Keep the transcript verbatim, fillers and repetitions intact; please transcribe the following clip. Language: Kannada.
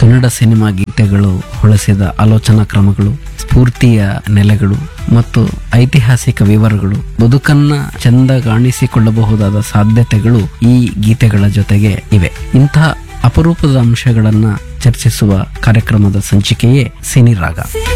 ಕನ್ನಡ ಸಿನಿಮಾ ಗೀತೆಗಳು ಹೊಳೆಸಿದ ಆಲೋಚನಾ ಕ್ರಮಗಳು, ಸ್ಫೂರ್ತಿಯ ನೆಲೆಗಳು ಮತ್ತು ಐತಿಹಾಸಿಕ ವಿವರಗಳು, ಬದುಕನ್ನ ಚೆಂದಗಾಣಿಸಿಕೊಳ್ಳಬಹುದಾದ ಸಾಧ್ಯತೆಗಳು ಈ ಗೀತೆಗಳ ಜೊತೆಗೆ ಇವೆ. ಇಂತಹ ಅಪರೂಪದ ಅಂಶಗಳನ್ನ ಚರ್ಚಿಸುವ ಕಾರ್ಯಕ್ರಮದ ಸಂಚಿಕೆಯೇ ಸಿನಿರಾಗ.